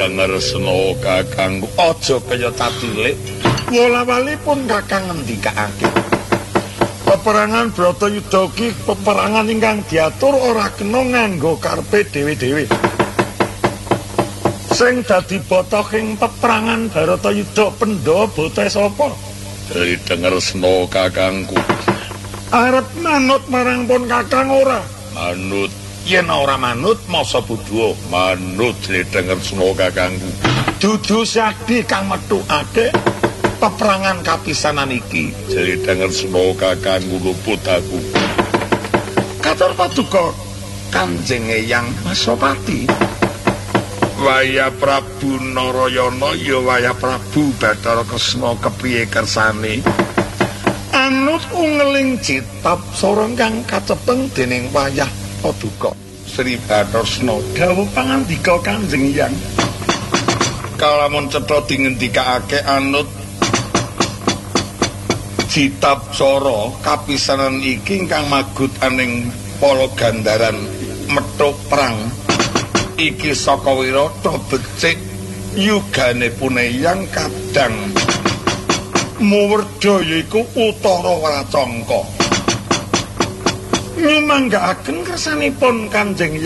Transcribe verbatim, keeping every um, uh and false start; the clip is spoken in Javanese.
denger seno kakang aja kaya tatilik wolawalipun kakang ngendikake peperangan Bratayuda iki peperangan ingkang diatur ora kena nganggo karepe dhewe-dhewe sing dadi botok ing peperangan Bratayuda Pandhawa bote sapa dari denger seno kakangku arep manut marang pun kakang ora manut yen ora manut masa budhuwa manut denger seno kakangku dudu sakti kang metukake peperangan kapisanan iki jeli denger seno kakangku luput aku katur paduka Kanjeng Eyang Masopati waya Prabu Narayana ya waya Prabu Bathara Kresna kepriye kersane anut ungeling citap sorong kang kacepeng dening wayah Paduka Sri Bathara dawuh pangandika Kanjeng Hyang kalamun cetha dingendikake anut citap cara kapisanan iki ingkang magut aning para gandaran methuk perang iki saka Wirata becik yugane Puneyang kadang Muwerda yaiku Utara Wracangka nyumanggaaken kersanipun Kanjeng